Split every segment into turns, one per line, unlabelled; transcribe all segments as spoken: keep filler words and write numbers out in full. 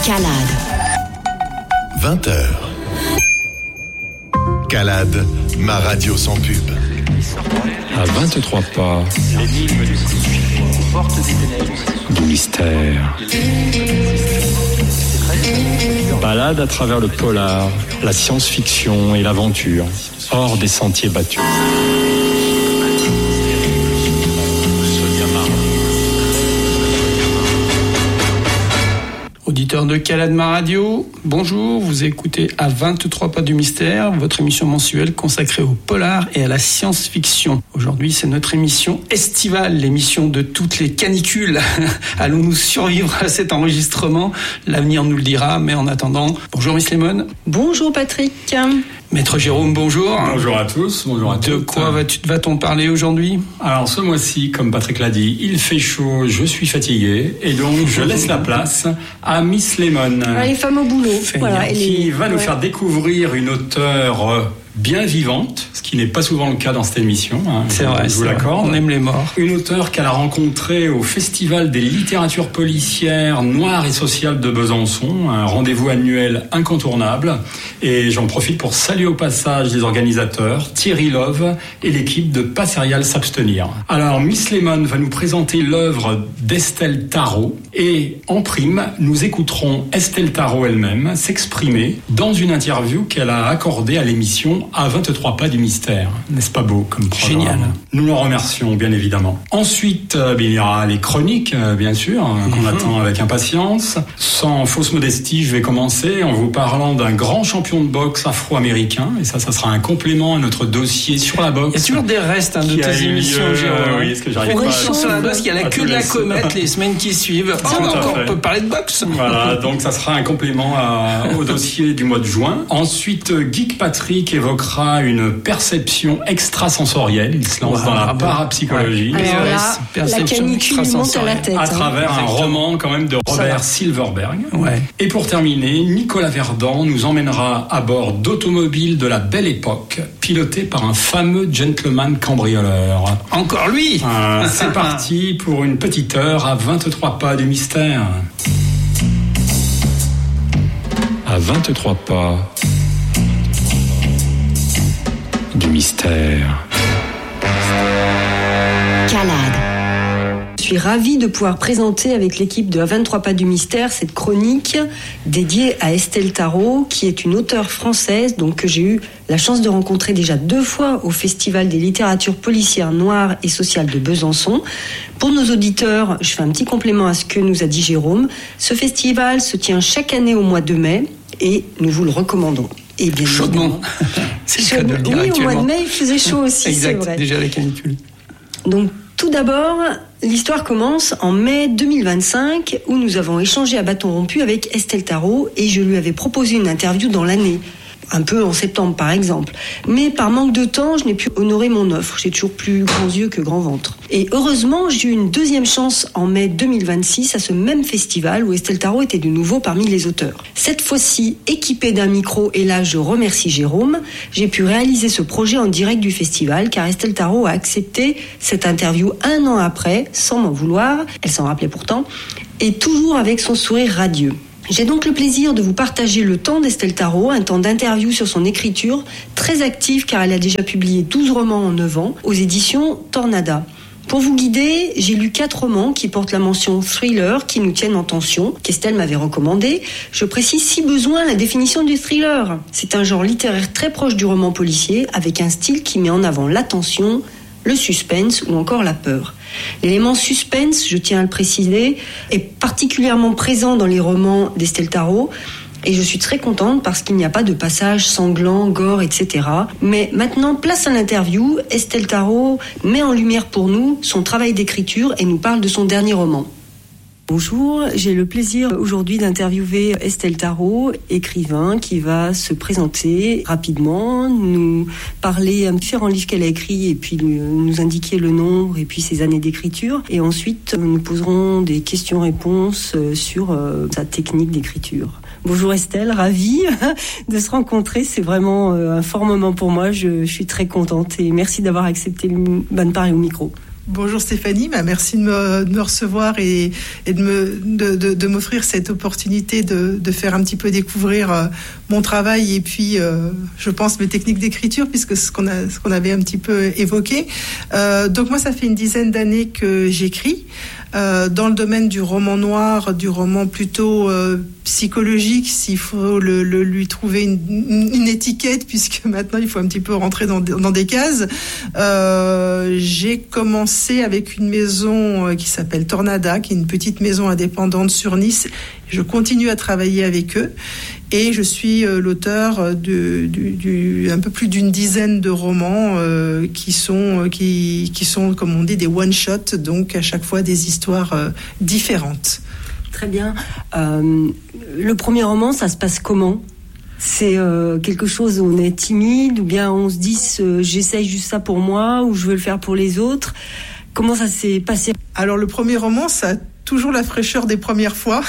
Calade.
vingt heures. Calade, ma radio sans pub.
À vingt-trois pas du mystère. Balade à travers le polar, la science-fiction et l'aventure, hors des sentiers battus.
Auditeur de Calade Ma Radio, bonjour, vous écoutez à vingt-trois pas du mystère, votre émission mensuelle consacrée au polar et à la science-fiction. Aujourd'hui, c'est notre émission estivale, l'émission de toutes les canicules. Allons-nous survivre à cet enregistrement ? L'avenir nous le dira, mais en attendant, bonjour Miss Lemon.
Bonjour Patrick.
Maître Jérôme, bonjour.
Bonjour à tous, bonjour à tous.
De quoi vas-tu, va-t-on parler aujourd'hui ?
Alors ce mois-ci, comme Patrick l'a dit, il fait chaud, je suis fatigué, et donc je laisse la place à Miss Lemon.
Ah, les femmes au boulot. Voilà,
qui
les...
va nous ouais. faire découvrir une auteure bien vivante, ce qui n'est pas souvent le cas dans cette émission. Hein,
c'est vrai,
je vous l'accorde.
On aime les morts.
Une auteure qu'elle a rencontrée au Festival des littératures policières noires et sociales de Besançon, un rendez-vous annuel incontournable. Et j'en profite pour saluer au passage les organisateurs, Thierry Love et l'équipe de Pas Serial S'Abstenir. Alors, Miss Lemon va nous présenter l'œuvre d'Estelle Tarot. Et en prime, nous écouterons Estelle Tarot elle-même s'exprimer dans une interview qu'elle a accordée à l'émission à vingt-trois pas du mystère. N'est-ce pas beau comme programme ?
Génial.
Nous l'en remercions, bien évidemment. Ensuite, euh, il y aura les chroniques, euh, bien sûr, euh, qu'on mm-hmm. attend avec impatience. Sans fausse modestie, je vais commencer en vous parlant d'un grand champion de boxe afro-américain. Et ça, ça sera un complément à notre dossier sur la boxe.
Il y a toujours des restes hein, de tes émissions,
euh,
Jérôme.
Oui, est-ce que j'arrive
On
pas
échange sur la boxe, il y a la queue de la comète les semaines qui suivent. Oh, on encore peut parler de boxe.
Voilà, donc ça sera un complément à, au dossier du mois de juin. Ensuite, Geek Patrick évoquera une perception extrasensorielle. Il se lance wow, dans la parapsychologie.
Ouais. Alors là, la canicule monte à la tête.
À travers
hein.
un roman quand même de Robert Silverberg.
Ouais.
Et pour terminer, Nicolas Verdand nous emmènera à bord d'automobiles de la Belle Époque, pilotés par un fameux gentleman cambrioleur.
Encore lui.
euh, C'est parti pour une petite heure à vingt-trois pas du mystère. À vingt-trois pas du mystère.
Calade.
Je suis ravie de pouvoir présenter avec l'équipe de À vingt-trois pas du mystère cette chronique dédiée à Estelle Tarot, qui est une auteure française donc que j'ai eu la chance de rencontrer déjà deux fois au Festival des littératures policières noires et sociales de Besançon. Pour nos auditeurs, je fais un petit complément à ce que nous a dit Jérôme. Ce festival se tient chaque année au mois de mai et nous vous le recommandons. Et bien
chaudement. C'est
chaud.
Le cas de le dire
oui,
actuellement.
Au mois de mai, il faisait chaud aussi,
exact,
c'est vrai.
Déjà la canicule.
Donc, tout d'abord, l'histoire commence en mai deux mille vingt-cinq, où nous avons échangé à bâton rompu avec Estelle Tarot, et je lui avais proposé une interview dans l'année. Un peu en septembre, par exemple. Mais par manque de temps, je n'ai pu honorer mon offre. J'ai toujours plus grands yeux que grand ventre. Et heureusement, j'ai eu une deuxième chance en mai deux mille vingt-six à ce même festival où Estelle Tarot était de nouveau parmi les auteurs. Cette fois-ci, équipée d'un micro, et là je remercie Jérôme, j'ai pu réaliser ce projet en direct du festival car Estelle Tarot a accepté cette interview un an après, sans m'en vouloir, elle s'en rappelait pourtant, et toujours avec son sourire radieux. J'ai donc le plaisir de vous partager le temps d'Estelle Tarot, un temps d'interview sur son écriture, très active car elle a déjà publié douze romans en neuf ans, aux éditions Tornada. Pour vous guider, j'ai lu quatre romans qui portent la mention thriller, qui nous tiennent en tension, qu'Estelle m'avait recommandé. Je précise si besoin la définition du thriller. C'est un genre littéraire très proche du roman policier, avec un style qui met en avant la tension, le suspense ou encore la peur. L'élément suspense, je tiens à le préciser, est particulièrement présent dans les romans d'Estelle Tarot. Et je suis très contente parce qu'il n'y a pas de passage sanglant, gore, et cetera. Mais maintenant, place à l'interview. Estelle Tarot met en lumière pour nous son travail d'écriture et nous parle de son dernier roman. Bonjour, j'ai le plaisir aujourd'hui d'interviewer Estelle Tarot, écrivain, qui va se présenter rapidement, nous parler de différents livres qu'elle a écrits et puis nous indiquer le nombre et puis ses années d'écriture. Et ensuite, nous poserons des questions-réponses sur sa technique d'écriture. Bonjour Estelle, ravie de se rencontrer. C'est vraiment un fort moment pour moi. Je, je suis très contente et merci d'avoir accepté de me parler au micro.
Bonjour Stéphanie, bah merci de me, de me recevoir et, et de, me, de, de, de m'offrir cette opportunité de, de faire un petit peu découvrir euh, mon travail et puis euh, je pense mes techniques d'écriture puisque c'est ce qu'on, a, ce qu'on avait un petit peu évoqué. Euh, donc moi ça fait une dizaine d'années que j'écris. Euh, dans le domaine du roman noir, du roman plutôt euh, psychologique, s'il faut le, le, lui trouver une, une étiquette, puisque maintenant il faut un petit peu rentrer dans, dans des cases. Euh, j'ai commencé avec une maison qui s'appelle Tornada, qui est une petite maison indépendante sur Nice. Je continue à travailler avec eux. Et je suis euh, l'auteur de, du, du, un peu plus d'une dizaine de romans euh, qui sont, euh, qui, qui sont, comme on dit, des one-shots, donc à chaque fois des histoires euh, différentes.
Très bien. Euh, le premier roman, ça se passe comment ? C'est euh, quelque chose où on est timide, ou bien on se dit euh, j'essaye juste ça pour moi, ou je veux le faire pour les autres. Comment ça s'est passé ?
Alors le premier roman, ça a toujours la fraîcheur des premières fois.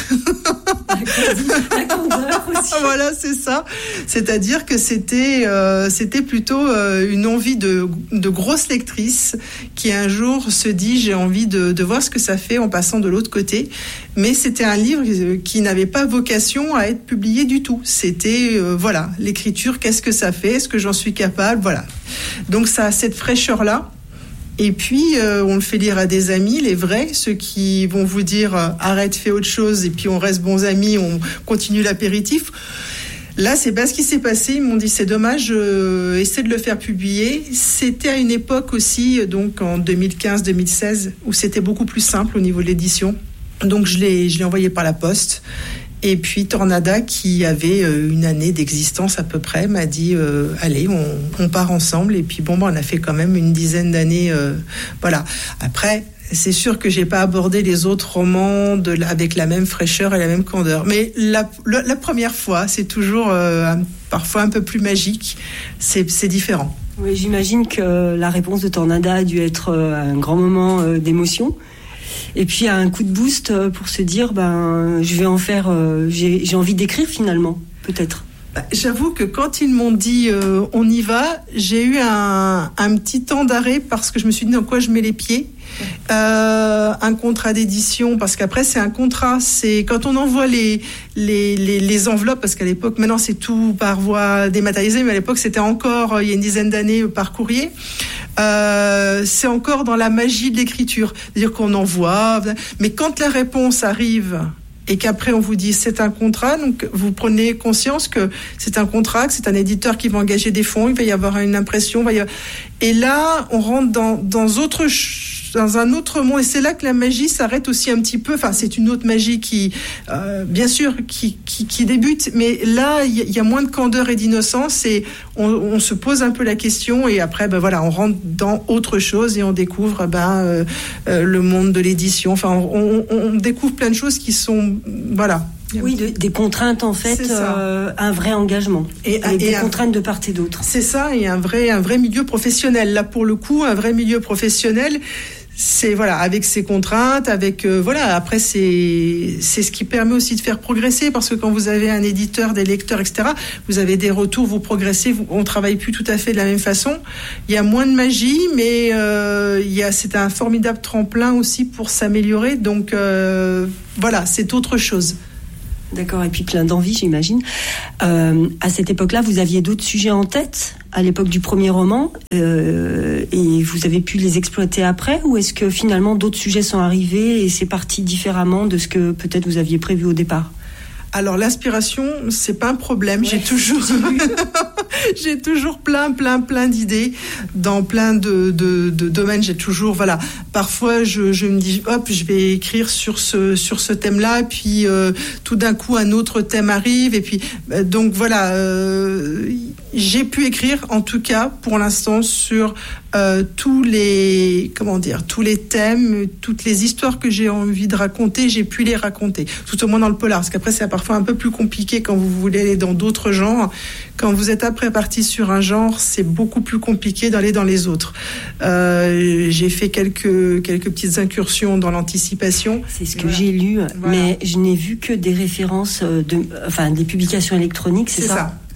La candeur aussi.
Voilà, c'est ça. C'est-à-dire que c'était, euh, c'était plutôt euh, une envie de, de grosse lectrice qui un jour se dit j'ai envie de, de voir ce que ça fait en passant de l'autre côté. Mais c'était un livre qui n'avait pas vocation à être publié du tout. C'était euh, voilà, l'écriture, qu'est-ce que ça fait, est-ce que j'en suis capable, voilà. Donc ça a cette fraîcheur-là. Et puis, euh, on le fait lire à des amis, les vrais, ceux qui vont vous dire euh, « arrête, fais autre chose » et puis on reste bons amis, on continue l'apéritif. Là, c'est pas ce qui s'est passé. Ils m'ont dit « c'est dommage, euh, essaie de le faire publier ». C'était à une époque aussi, donc en deux mille quinze deux mille seize, où c'était beaucoup plus simple au niveau de l'édition. Donc, je l'ai, je l'ai envoyé par la poste. Et puis Tornada, qui avait une année d'existence à peu près, m'a dit euh, allez, on, on part ensemble. Et puis bon, bah, on a fait quand même une dizaine d'années. Euh, voilà. Après, c'est sûr que j'ai pas abordé les autres romans de, avec la même fraîcheur et la même candeur. Mais la, la, la première fois, c'est toujours euh, un, parfois un peu plus magique. C'est, c'est différent.
Oui, j'imagine que la réponse de Tornada a dû être un grand moment euh, d'émotion. Et puis un coup de boost pour se dire ben je vais en faire euh, j'ai, j'ai envie d'écrire finalement peut-être.
Bah, j'avoue que quand ils m'ont dit euh, on y va, j'ai eu un, un petit temps d'arrêt parce que je me suis dit dans quoi je mets les pieds. Euh, un contrat d'édition, parce qu'après c'est un contrat, c'est quand on envoie les, les, les, les enveloppes, parce qu'à l'époque, maintenant c'est tout par voie dématérialisée, mais à l'époque c'était encore, il y a une dizaine d'années, par courrier. Euh, c'est encore dans la magie de l'écriture, c'est-à-dire qu'on envoie, mais quand la réponse arrive et qu'après on vous dit c'est un contrat, donc vous prenez conscience que c'est un contrat, que c'est un éditeur qui va engager des fonds, il va y avoir une impression, il va y avoir... et là on rentre dans, dans autre ch- dans un autre monde, et c'est là que la magie s'arrête aussi un petit peu. Enfin, c'est une autre magie qui, euh, bien sûr, qui, qui, qui débute, mais là, il y, y a moins de candeur et d'innocence, et on, on se pose un peu la question, et après, ben voilà, on rentre dans autre chose et on découvre ben euh, euh, le monde de l'édition. Enfin, on, on, on découvre plein de choses qui sont, voilà.
Oui, de, des contraintes en fait, euh, un vrai engagement et, avec et des un, contraintes de part et d'autre.
C'est ça, et un vrai, un vrai milieu professionnel. Là, pour le coup, un vrai milieu professionnel. C'est voilà, avec ses contraintes, avec euh, voilà. Après, c'est c'est ce qui permet aussi de faire progresser, parce que quand vous avez un éditeur, des lecteurs, et cetera, vous avez des retours, vous progressez, vous, on travaille plus tout à fait de la même façon. Il y a moins de magie, mais euh, il y a c'est un formidable tremplin aussi pour s'améliorer. Donc euh, voilà, c'est autre chose.
D'accord, et puis plein d'envie, j'imagine. Euh, à cette époque-là, vous aviez d'autres sujets en tête, à l'époque du premier roman, euh, et vous avez pu les exploiter après, ou est-ce que finalement d'autres sujets sont arrivés et c'est parti différemment de ce que peut-être vous aviez prévu au départ ?
Alors l'inspiration, c'est pas un problème. Ouais, j'ai toujours, j'ai toujours plein, plein, plein d'idées dans plein de, de, de domaines. J'ai toujours, voilà. Parfois, je, je me dis, hop, je vais écrire sur ce, sur ce thème-là, puis euh, tout d'un coup, un autre thème arrive, et puis euh, donc voilà. Euh, j'ai pu écrire, en tout cas, pour l'instant, sur euh, tous les, comment dire, tous les thèmes, toutes les histoires que j'ai envie de raconter, j'ai pu les raconter. Tout au moins dans le polar, parce qu'après, c'est parfois un peu plus compliqué quand vous voulez aller dans d'autres genres. Quand vous êtes après parti sur un genre, c'est beaucoup plus compliqué d'aller dans les autres. Euh, j'ai fait quelques quelques petites incursions dans l'anticipation.
C'est ce que voilà. j'ai lu, voilà. Mais je n'ai vu que des références de, enfin des publications électroniques, c'est,
c'est
ça.
ça.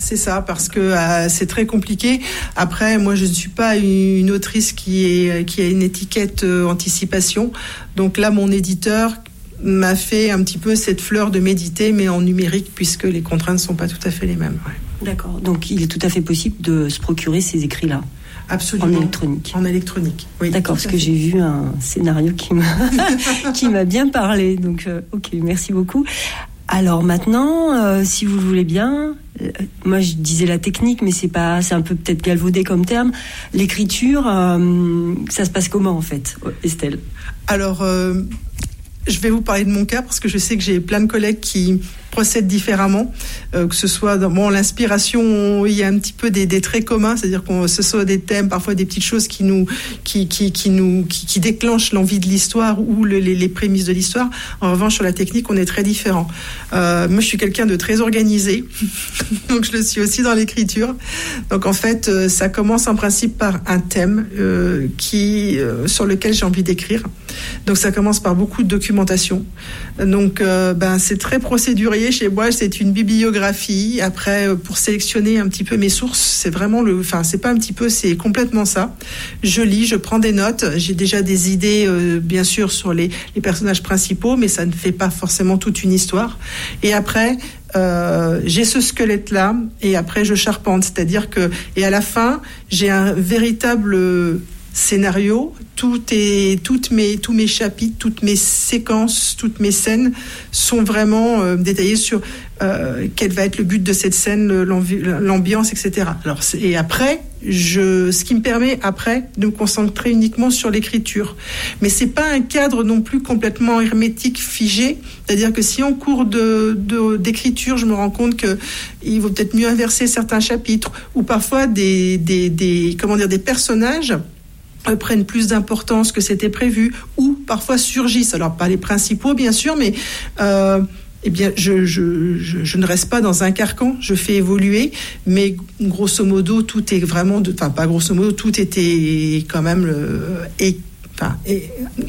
C'est ça, parce que euh, c'est très compliqué. Après, moi, je ne suis pas une autrice qui, est, qui a une étiquette euh, anticipation. Donc là, mon éditeur m'a fait un petit peu cette fleur de méditer, mais en numérique, puisque les contraintes ne sont pas tout à fait les mêmes. Ouais.
D'accord. Donc, il est tout à fait possible de se procurer ces écrits-là.
Absolument.
En électronique.
En électronique, oui.
D'accord, parce que j'ai vu un scénario qui m'a, qui m'a bien parlé. Donc, euh, ok, merci beaucoup. Alors maintenant, euh, si vous le voulez bien, euh, moi je disais la technique, mais c'est pas, c'est un peu peut-être galvaudé comme terme. L'écriture, euh, ça se passe comment en fait, Estelle ?
Alors, euh, je vais vous parler de mon cas parce que je sais que j'ai plein de collègues qui procèdent différemment, euh, que ce soit dans bon, l'inspiration, il y a un petit peu des, des traits communs, c'est-à-dire qu'on ce soit des thèmes, parfois des petites choses qui nous qui qui qui nous qui, qui déclenchent l'envie de l'histoire ou le, les, les prémices de l'histoire. En revanche, sur la technique, on est très différents. Euh, moi, je suis quelqu'un de très organisé, donc je le suis aussi dans l'écriture. Donc en fait, euh, ça commence en principe par un thème euh, qui euh, sur lequel j'ai envie d'écrire. Donc ça commence par beaucoup de documentation. Donc euh, ben c'est très procédurier chez moi, c'est une bibliographie. Après, euh, pour sélectionner un petit peu mes sources, c'est vraiment le, enfin c'est pas un petit peu, c'est complètement ça. Je lis, je prends des notes. J'ai déjà des idées, euh, bien sûr, sur les, les personnages principaux, mais ça ne fait pas forcément toute une histoire. Et après. Euh, j'ai ce squelette-là et après je charpente, c'est-à-dire que et à la fin j'ai un véritable scénario. Tout est, toutes mes, tous mes chapitres, toutes mes séquences, toutes mes scènes sont vraiment euh, détaillées sur euh, quel va être le but de cette scène, l'ambiance, et cetera. Alors, et après, je, ce qui me permet après de me concentrer uniquement sur l'écriture. Mais c'est pas un cadre non plus complètement hermétique, figé. C'est-à-dire que si en cours de, de, d'écriture, je me rends compte que il vaut peut-être mieux inverser certains chapitres, ou parfois des, des, des, comment dire, des personnages prennent plus d'importance que c'était prévu, ou parfois surgissent. Alors pas les principaux bien sûr, mais euh, eh bien je, je, je, je ne reste pas dans un carcan, je fais évoluer, mais grosso modo tout est vraiment, de, enfin pas grosso modo, tout était quand même euh, et, enfin, et,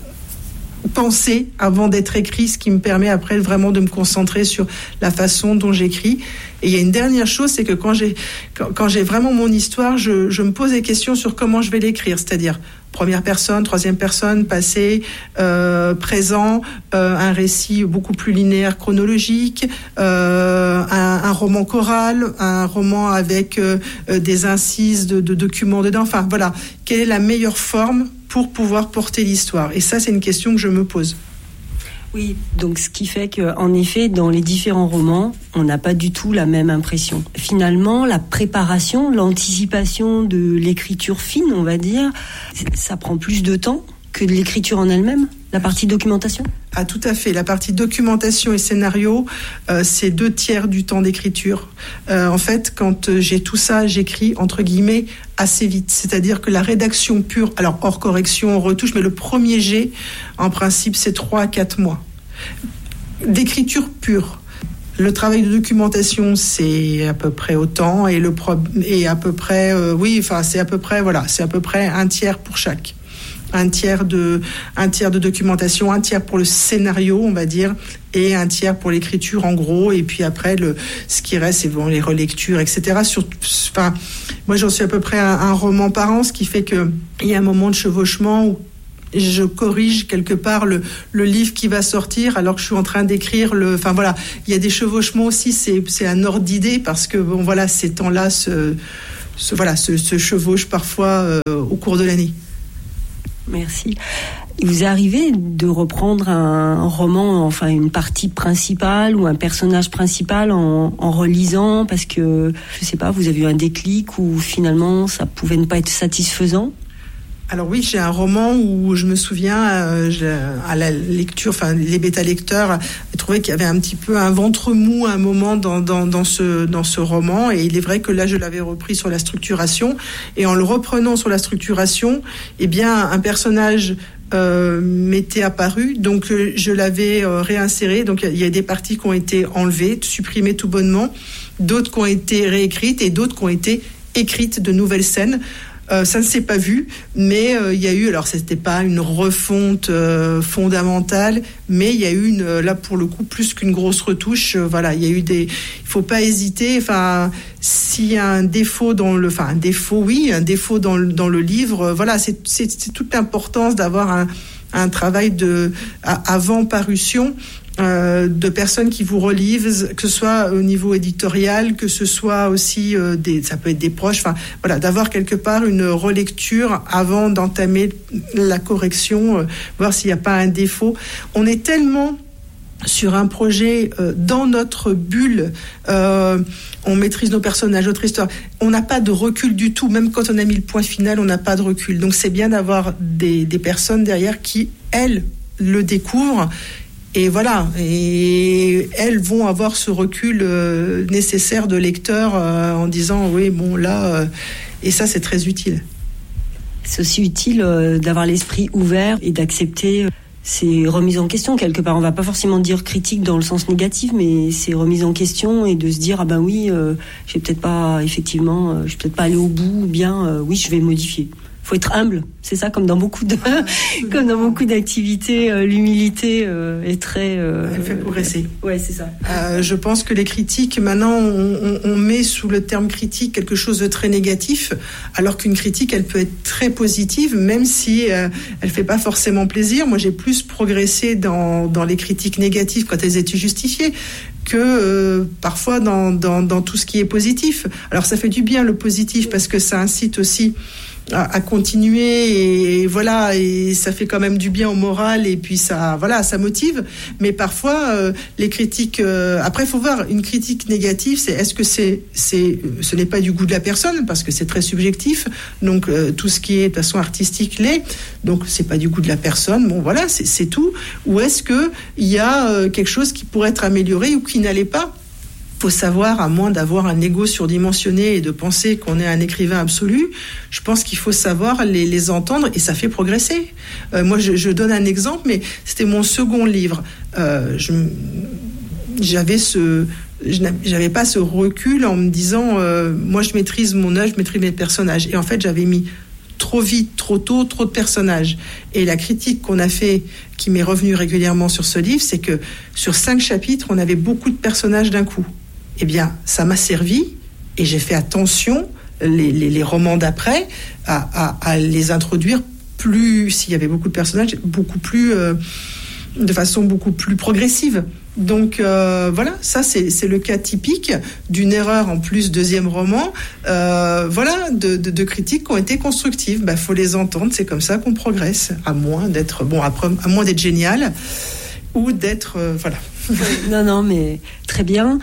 pensé avant d'être écrit, ce qui me permet après vraiment de me concentrer sur la façon dont j'écris. Et il y a une dernière chose, c'est que quand j'ai, quand, quand j'ai vraiment mon histoire, je, je me pose des questions sur comment je vais l'écrire, c'est-à-dire première personne, troisième personne, passé, euh, présent, euh, un récit beaucoup plus linéaire, chronologique, euh, un, un roman choral, un roman avec euh, des incises de, de documents dedans. Enfin voilà, quelle est la meilleure forme pour pouvoir porter l'histoire ? Et ça, c'est une question que je me pose.
Oui, donc ce qui fait qu'en effet, dans les différents romans, on n'a pas du tout la même impression. Finalement, la préparation, l'anticipation de l'écriture fine, on va dire, ça prend plus de temps que de l'écriture en elle-même, la partie documentation ?
Ah, tout à fait. La partie documentation et scénario, euh, c'est deux tiers du temps d'écriture. Euh, en fait, quand euh, j'ai tout ça, j'écris, entre guillemets, assez vite. C'est-à-dire que la rédaction pure, alors hors correction, retouche, mais le premier jet, en principe, c'est trois à quatre mois. D'écriture pure. Le travail de documentation, c'est à peu près autant, et le pro- et à peu près, euh, oui, enfin, c'est à peu près, voilà, c'est à peu près un tiers pour chaque. Un tiers de, un tiers de documentation, un tiers pour le scénario, on va dire, et un tiers pour l'écriture, en gros. Et puis après, le, ce qui reste, c'est bon, les relectures, et cetera. Sur, enfin, moi, j'en suis à peu près à un roman par an, ce qui fait que il y a un moment de chevauchement où je corrige quelque part le, le livre qui va sortir alors que je suis en train d'écrire le, enfin voilà, il y a des chevauchements aussi, c'est, c'est un ordre d'idée parce que bon, voilà, ces temps-là se, se voilà, se, se chevauchent parfois euh, au cours de l'année.
Merci. Il vous est arrivé de reprendre un roman, enfin une partie principale ou un personnage principal en, en relisant parce que, je sais pas, vous avez eu un déclic ou finalement ça pouvait ne pas être satisfaisant ?
Alors oui, j'ai un roman où je me souviens, euh, je, à la lecture, enfin les bêta-lecteurs trouvaient qu'il y avait un petit peu un ventre mou à un moment dans, dans, dans, ce, dans ce roman. Et il est vrai que là, je l'avais repris sur la structuration. Et en le reprenant sur la structuration, eh bien, un personnage euh, m'était apparu. Donc, euh, je l'avais euh, réinséré. Donc, il y a des parties qui ont été enlevées, supprimées tout bonnement. D'autres qui ont été réécrites et d'autres qui ont été écrites de nouvelles scènes. Euh, ça ne s'est pas vu, mais euh, il y a eu, alors c'était pas une refonte euh, fondamentale, mais il y a eu une, là pour le coup plus qu'une grosse retouche. Euh, voilà, il y a eu des, il faut pas hésiter. Enfin, s'il y a un défaut dans le, enfin un défaut, oui, un défaut dans le dans le livre. Euh, voilà, c'est, c'est c'est toute l'importance d'avoir un un travail de à, avant parution. Euh, de personnes qui vous relisent, que ce soit au niveau éditorial, que ce soit aussi euh, des, ça peut être des proches, enfin voilà, d'avoir quelque part une relecture avant d'entamer la correction, euh, voir s'il n'y a pas un défaut. On est tellement sur un projet euh, dans notre bulle, euh, on maîtrise nos personnages, notre histoire, on n'a pas de recul du tout, même quand on a mis le point final, on n'a pas de recul. Donc c'est bien d'avoir des, des personnes derrière qui, elles, le découvrent. Et voilà, et elles vont avoir ce recul euh, nécessaire de lecteur euh, en disant oui, bon là, euh, et ça c'est très utile.
C'est aussi utile euh, d'avoir l'esprit ouvert et d'accepter euh, ces remises en question quelque part. On va pas forcément dire critique dans le sens négatif, mais ces remises en question et de se dire ah ben oui, euh, j'ai peut-être pas effectivement, euh, je vais peut-être pas aller au bout, ou bien euh, oui, je vais modifier. Faut être humble, c'est ça, comme dans beaucoup de, ah, comme dans beaucoup d'activités, euh, l'humilité euh, est très. Euh,
Elle fait progresser.
Euh, ouais, c'est ça.
Euh, je pense que les critiques, maintenant, on, on, on met sous le terme critique quelque chose de très négatif, alors qu'une critique, elle peut être très positive, même si euh, elle fait pas forcément plaisir. Moi, j'ai plus progressé dans dans les critiques négatives quand elles étaient justifiées que euh, parfois dans, dans dans tout ce qui est positif. Alors, ça fait du bien le positif parce que ça incite aussi à, à continuer et voilà, et ça fait quand même du bien au moral et puis ça voilà, ça motive. Mais parfois euh, les critiques euh, après il faut voir, une critique négative, c'est est-ce que c'est c'est ce n'est pas du goût de la personne parce que c'est très subjectif. Donc euh, tout ce qui est de façon artistique l'est. Donc c'est pas du goût de la personne. Bon voilà, c'est c'est tout. Ou est-ce que il y a euh, quelque chose qui pourrait être amélioré ou qui n'allait pas? Faut savoir, à moins d'avoir un ego surdimensionné et de penser qu'on est un écrivain absolu, je pense qu'il faut savoir les, les entendre et ça fait progresser. Euh, moi, je, je donne un exemple, mais c'était mon second livre. Euh, je, j'avais ce, je n'avais pas ce recul en me disant, euh, moi, je maîtrise mon œuvre, je maîtrise mes personnages. Et en fait, j'avais mis trop vite, trop tôt, trop de personnages. Et la critique qu'on a fait, qui m'est revenue régulièrement sur ce livre, c'est que sur cinq chapitres, on avait beaucoup de personnages d'un coup. Eh bien, ça m'a servi et j'ai fait attention, les, les, les romans d'après, à, à, à les introduire plus, s'il y avait beaucoup de personnages, beaucoup plus, euh, de façon beaucoup plus progressive. Donc euh, voilà, ça c'est, c'est le cas typique d'une erreur en plus, deuxième roman, euh, voilà, de, de, de critiques qui ont été constructives. Bah, faut les entendre, c'est comme ça qu'on progresse, à moins d'être, bon, après, à moins d'être génial ou d'être, euh, voilà.
Non, non, mais très bien.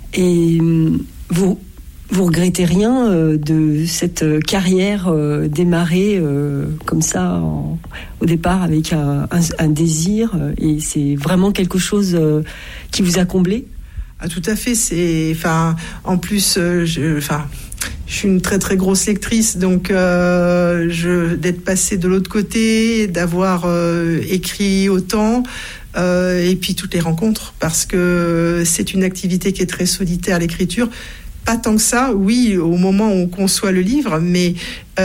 Et vous, vous regrettez rien euh, de cette carrière euh, démarrée euh, comme ça en, au départ avec un, un, un désir euh, et c'est vraiment quelque chose euh, qui vous a comblé?
Ah, tout à fait. C'est, enfin, en plus, euh, je, enfin. Je suis une très très grosse lectrice, donc euh, je, d'être passée de l'autre côté, d'avoir euh, écrit autant, euh, et puis toutes les rencontres, parce que c'est une activité qui est très solitaire, l'écriture. Pas tant que ça, oui, au moment où on conçoit le livre, mais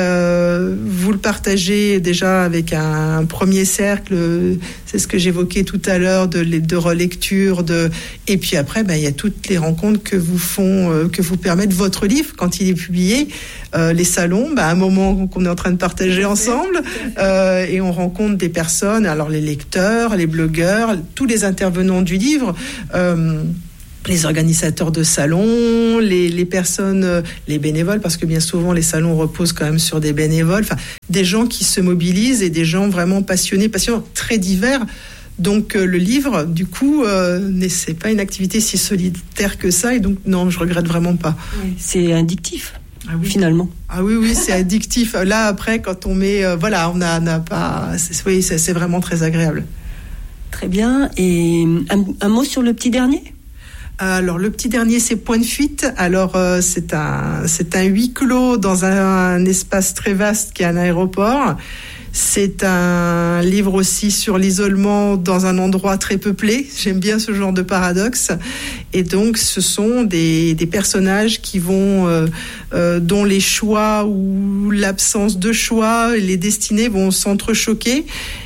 euh, vous le partagez déjà avec un, un premier cercle, c'est ce que j'évoquais tout à l'heure, de, de relecture, de, et puis après, ben, il y a toutes les rencontres que vous font, euh, que vous permettent votre livre quand il est publié, euh, les salons, ben, un moment qu'on est en train de partager ensemble, euh, et on rencontre des personnes, alors les lecteurs, les blogueurs, tous les intervenants du livre. Euh, les organisateurs de salons, les, les personnes, les bénévoles, parce que bien souvent les salons reposent quand même sur des bénévoles, enfin des gens qui se mobilisent et des gens vraiment passionnés, passionnants, très divers. Donc euh, le livre, du coup, euh, c'est pas une activité si solitaire que ça, et donc non, je regrette vraiment pas.
Oui, c'est addictif.
Ah oui.
Finalement.
Ah oui, oui, c'est addictif. Là, après, quand on met, euh, voilà, on n'a, n'a pas, c'est, oui, c'est, c'est vraiment très agréable.
Très bien. Et un, un mot sur le petit dernier?
Alors le petit dernier, c'est Point de fuite. Alors euh, c'est un c'est un huis clos dans un, un espace très vaste qui est un aéroport. C'est un livre aussi sur l'isolement dans un endroit très peuplé. J'aime bien ce genre de paradoxe. Et donc, ce sont des, des personnages qui vont, euh, euh, dont les choix ou l'absence de choix, les destinées vont s'entrechoquer.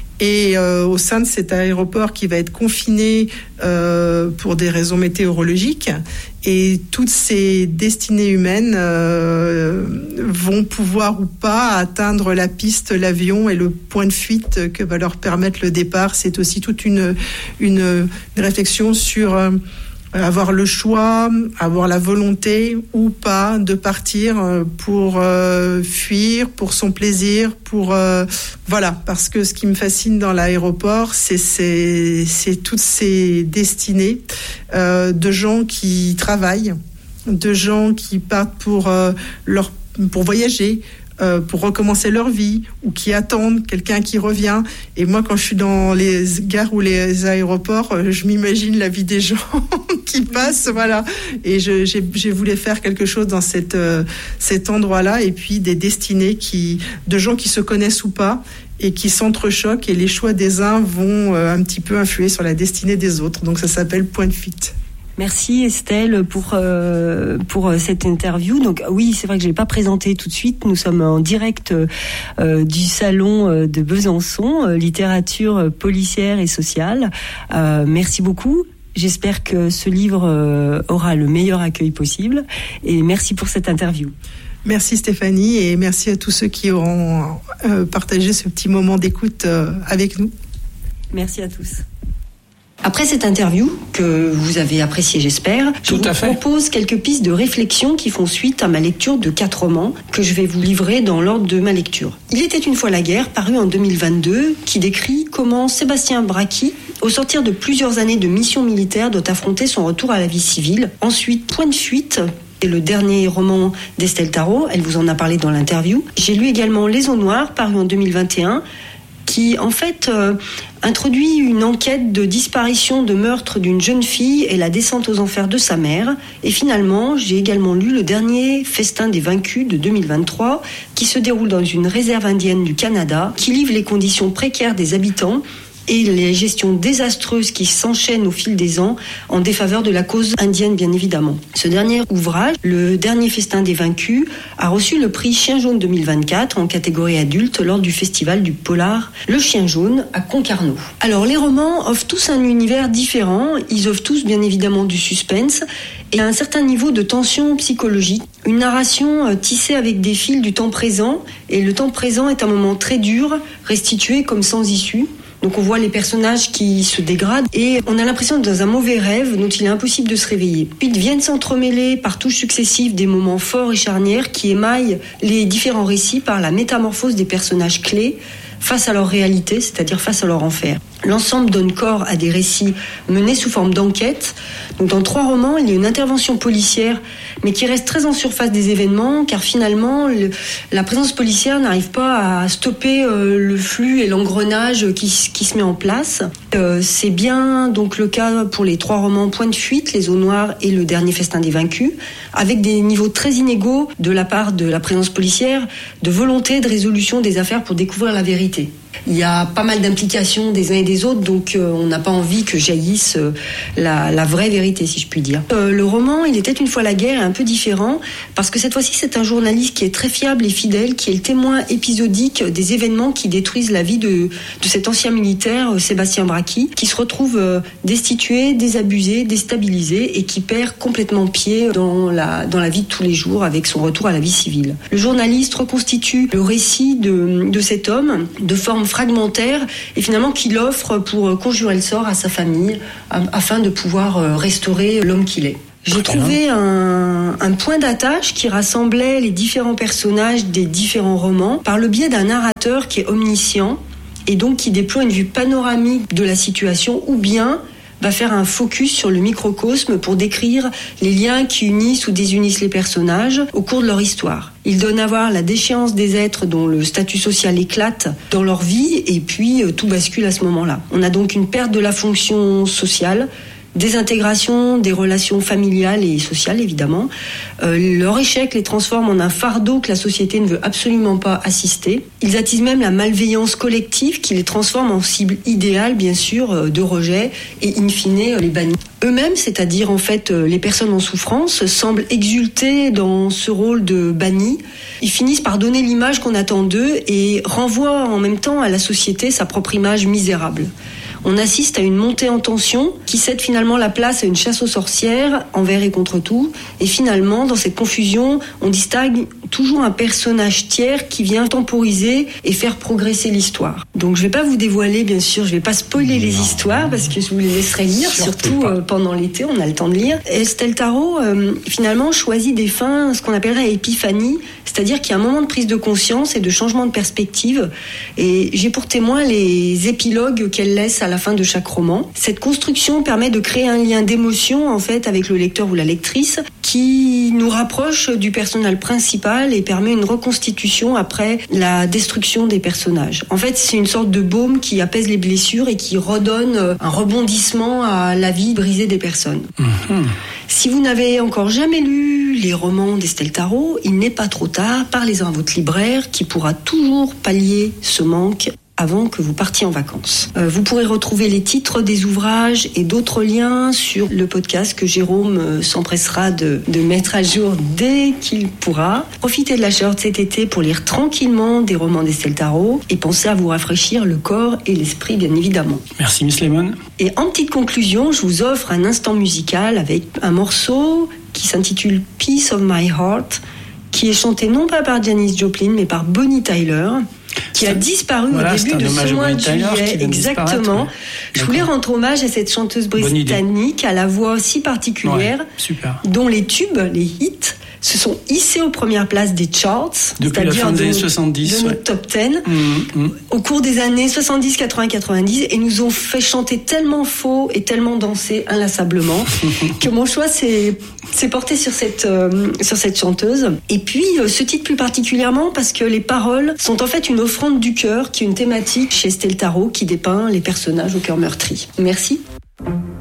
Et euh, au sein de cet aéroport qui va être confiné euh, pour des raisons météorologiques, et toutes ces destinées humaines euh, vont pouvoir ou pas atteindre la piste, l'avion et le point de fuite que va leur permettre le départ. C'est aussi toute une, une, une réflexion sur euh, avoir le choix, avoir la volonté ou pas de partir pour euh, fuir, pour son plaisir, pour euh, voilà, parce que ce qui me fascine dans l'aéroport, c'est c'est, c'est toutes ces destinées euh, de gens qui travaillent, de gens qui partent pour euh, leur pour voyager. Euh, pour recommencer leur vie, ou qui attendent quelqu'un qui revient. Et moi, quand je suis dans les gares ou les aéroports, euh, je m'imagine la vie des gens qui passent, voilà. Et je, j'ai, j'ai voulu faire quelque chose dans cette, euh, cet endroit-là, et puis des destinées qui, de gens qui se connaissent ou pas, et qui s'entrechoquent, et les choix des uns vont euh, un petit peu influer sur la destinée des autres. Donc ça s'appelle Point de fuite.
Merci Estelle pour euh, pour cette interview. Donc oui, c'est vrai que je l'ai pas présenté tout de suite. Nous sommes en direct euh, du salon de Besançon, euh, littérature policière et sociale. Euh, merci beaucoup. J'espère que ce livre euh, aura le meilleur accueil possible. Et merci pour cette interview.
Merci Stéphanie, et merci à tous ceux qui auront euh, partagé ce petit moment d'écoute euh, avec nous.
Merci à tous. Après cette interview, que vous avez appréciée, j'espère, je vous propose quelques pistes de réflexion qui font suite à ma lecture de quatre romans que je vais vous livrer dans l'ordre de ma lecture. Il était une fois la guerre, paru en deux mille vingt-deux, qui décrit comment Sébastien Bracchi, au sortir de plusieurs années de mission militaire, doit affronter son retour à la vie civile. Ensuite, Point de fuite, et le dernier roman d'Estelle Tarot, elle vous en a parlé dans l'interview. J'ai lu également Les eaux noires, paru en deux mille vingt et un, qui en fait euh, introduit une enquête de disparition, de meurtre d'une jeune fille et la descente aux enfers de sa mère. Et finalement, j'ai également lu le dernier Festin des vaincus de deux mille vingt-trois, qui se déroule dans une réserve indienne du Canada, qui livre les conditions précaires des habitants et les gestions désastreuses qui s'enchaînent au fil des ans en défaveur de la cause indienne, bien évidemment. Ce dernier ouvrage, le dernier Festin des vaincus, a reçu le prix Chien jaune deux mille vingt-quatre en catégorie adulte lors du festival du polar Le Chien jaune à Concarneau. Alors, les romans offrent tous un univers différent. Ils offrent tous, bien évidemment, du suspense et un certain niveau de tension psychologique. Une narration tissée avec des fils du temps présent, et le temps présent est un moment très dur, restitué comme sans issue. Donc on voit les personnages qui se dégradent et on a l'impression d'être dans un mauvais rêve dont il est impossible de se réveiller. Puis viennent s'entremêler par touches successives des moments forts et charnières qui émaillent les différents récits par la métamorphose des personnages clés face à leur réalité, c'est-à-dire face à leur enfer. L'ensemble donne corps à des récits menés sous forme d'enquête. Donc dans trois romans, il y a une intervention policière, mais qui reste très en surface des événements, car finalement, le, la présence policière n'arrive pas à stopper euh, le flux et l'engrenage qui, qui se met en place. Euh, c'est bien donc le cas pour les trois romans Point de fuite, Les eaux noires et le dernier Festin des vaincus, avec des niveaux très inégaux de la part de la présence policière, de volonté de résolution des affaires pour découvrir la vérité. Il y a pas mal d'implications des uns et des autres, donc euh, on n'a pas envie que jaillisse euh, la, la vraie vérité, si je puis dire. Euh, le roman, Il était une fois la guerre, est un peu différent, parce que cette fois-ci, c'est un journaliste qui est très fiable et fidèle, qui est le témoin épisodique des événements qui détruisent la vie de, de cet ancien militaire, euh, Sébastien Bracchi, qui se retrouve euh, destitué, désabusé, déstabilisé, et qui perd complètement pied dans la, dans la vie de tous les jours avec son retour à la vie civile. Le journaliste reconstitue le récit de, de cet homme, de forme fragmentaire, et finalement qu'il offre pour conjurer le sort à sa famille afin de pouvoir restaurer l'homme qu'il est. J'ai trouvé un, un point d'attache qui rassemblait les différents personnages des différents romans par le biais d'un narrateur qui est omniscient et donc qui déploie une vue panoramique de la situation, ou bien va faire un focus sur le microcosme pour décrire les liens qui unissent ou désunissent les personnages au cours de leur histoire. Il donne à voir la déchéance des êtres dont le statut social éclate dans leur vie, et puis euh, tout bascule à ce moment-là. On a donc une perte de la fonction sociale, désintégration des relations familiales et sociales, évidemment. Euh, leur échec les transforme en un fardeau que la société ne veut absolument pas assister. Ils attisent même la malveillance collective qui les transforme en cible idéale, bien sûr, de rejet et in fine les bannit. Eux-mêmes, c'est-à-dire en fait les personnes en souffrance, semblent exulter dans ce rôle de banni. Ils finissent par donner l'image qu'on attend d'eux et renvoient en même temps à la société sa propre image misérable. On assiste à une montée en tension qui cède finalement la place à une chasse aux sorcières envers et contre tout. Et finalement, dans cette confusion, on distingue toujours un personnage tiers qui vient temporiser et faire progresser l'histoire. Donc je ne vais pas vous dévoiler, bien sûr, je ne vais pas spoiler les histoires parce que je vous les laisserai lire, surtout, surtout euh, pendant l'été, on a le temps de lire. Estelle Tarot, euh, finalement, choisit des fins, ce qu'on appellerait épiphanie, c'est-à-dire qu'il y a un moment de prise de conscience et de changement de perspective. Et j'ai pour témoin les épilogues qu'elle laisse à la fin de chaque roman. Cette construction permet de créer un lien d'émotion, en fait, avec le lecteur ou la lectrice, qui nous rapproche du personnage principal et permet une reconstitution après la destruction des personnages. En fait, c'est une sorte de baume qui apaise les blessures et qui redonne un rebondissement à la vie brisée des personnes. Mmh. Si vous n'avez encore jamais lu les romans d'Estelle Tarot, il n'est pas trop tard, parlez-en à votre libraire qui pourra toujours pallier ce manque avant que vous partiez en vacances. Euh, vous pourrez retrouver les titres des ouvrages et d'autres liens sur le podcast que Jérôme euh, s'empressera de, de mettre à jour dès qu'il pourra. Profitez de la chaleur de cet été pour lire tranquillement des romans d'Estelle Tarot et pensez à vous rafraîchir le corps et l'esprit, bien évidemment.
Merci Miss Lemon.
Et en petite conclusion, je vous offre un instant musical avec un morceau qui s'intitule Piece of My Heart, qui est chanté non pas par Janis Joplin mais par Bonnie Tyler, qui a disparu
voilà,
au début de ce mois de juillet. Exactement. Je voulais rendre hommage à cette chanteuse britannique à la voix si particulière,
ouais, super.
dont les tubes, les hits, se sont hissés aux premières places des charts,
depuis la fin des années soixante-dix,
de
ouais.
notre top dix,
mmh, mmh.
au cours des années soixante-dix, quatre-vingts, quatre-vingt-dix, et nous ont fait chanter tellement faux et tellement danser inlassablement que mon choix s'est, s'est porté sur cette, euh, sur cette chanteuse. Et puis, euh, ce titre plus particulièrement parce que les paroles sont en fait une offrande du cœur, qui est une thématique chez Estelle Tarot qui dépeint les personnages au cœur meurtri. Merci.